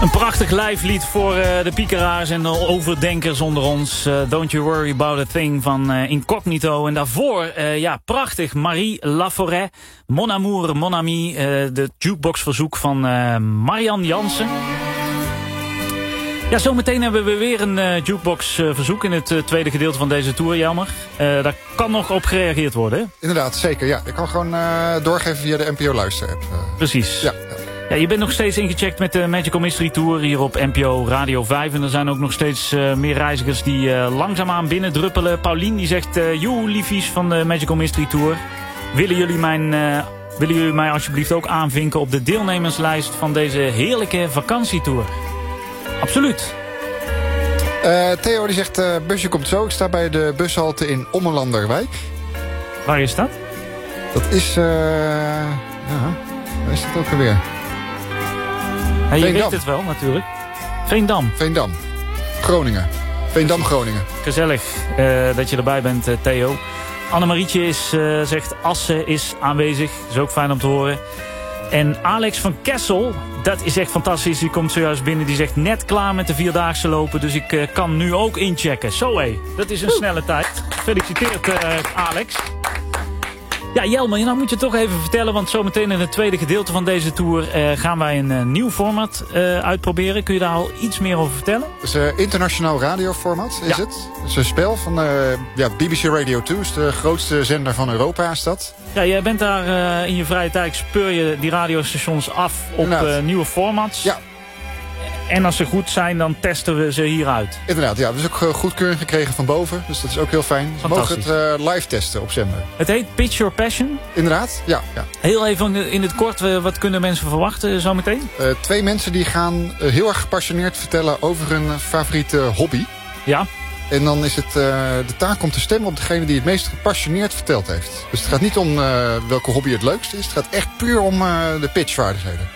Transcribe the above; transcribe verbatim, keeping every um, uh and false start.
Een prachtig live lied voor uh, de piekeraars en de overdenkers onder ons. Uh, Don't You Worry About A Thing van uh, Incognito. En daarvoor, uh, ja, prachtig, Marie Laforêt. Mon Amour, Mon Ami. Uh, de jukeboxverzoek van uh, Marianne Jansen. Ja, zometeen hebben we weer een uh, jukeboxverzoek in het uh, tweede gedeelte van deze tour, Jelmer. Uh, daar kan nog op gereageerd worden, hè? Inderdaad, zeker. Ja, ik kan gewoon uh, doorgeven via de N P O Luister-app. Uh, Precies. Ja. Ja, je bent nog steeds ingecheckt met de Magical Mystery Tour hier op N P O Radio vijf. En er zijn ook nog steeds uh, meer reizigers die uh, langzaamaan binnendruppelen. Paulien die zegt, uh, joe liefies van de Magical Mystery Tour. Willen jullie, mijn, uh, willen jullie mij alsjeblieft ook aanvinken op de deelnemerslijst van deze heerlijke vakantietour? Absoluut. Uh, Theo die zegt, uh, busje komt zo. Ik sta bij de bushalte in Ommelanderwijk. Waar is dat? Dat is, uh, ja, waar is dat ook alweer? Ja, je Veendam. weet het wel natuurlijk. Veendam. Veendam. Groningen. Veendam, Groningen. Gezellig uh, dat je erbij bent, uh, Theo. Annemarietje is, uh, zegt Assen is aanwezig. Is ook fijn om te horen. En Alex van Kessel, dat is echt fantastisch. Die komt zojuist binnen. Die zegt net klaar met de vierdaagse lopen. Dus ik uh, kan nu ook inchecken. Zo hé, dat is een Oeh. snelle tijd. Gefeliciteerd uh, Alex. Ja, Jelmer, nou moet je toch even vertellen. Want zometeen in het tweede gedeelte van deze tour uh, gaan wij een uh, nieuw format uh, uitproberen. Kun je daar al iets meer over vertellen? Het is een internationaal radioformat, is ja. het. Het is een spel van uh, ja, B B C Radio twee. Is de grootste zender van Europa, is dat. Ja, jij bent daar uh, in je vrije tijd, speur je die radiostations af op uh, nieuwe formats. Ja. En als ze goed zijn, dan testen we ze hieruit. Inderdaad, ja. We hebben ook goedkeuring gekregen van boven. Dus dat is ook heel fijn. We mogen het uh, live testen op zender. Het heet Pitch Your Passion. Inderdaad, ja. ja. Heel even in het kort, wat kunnen mensen verwachten zometeen? Uh, twee mensen die gaan uh, heel erg gepassioneerd vertellen over hun favoriete hobby. Ja. En dan is het uh, de taak om te stemmen op degene die het meest gepassioneerd verteld heeft. Dus het gaat niet om uh, welke hobby het leukste is. Het gaat echt puur om uh, de pitchvaardigheden.